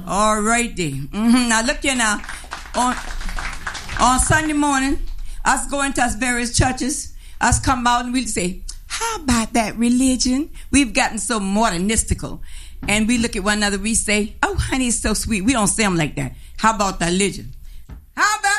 All right then. Now look here now. On Sunday morning, us going to us various churches, us come out and we'll say, how about that religion? We've gotten so modernistical. And we look at one another, we say, oh, honey, it's so sweet. We don't say them like that. How about the religion?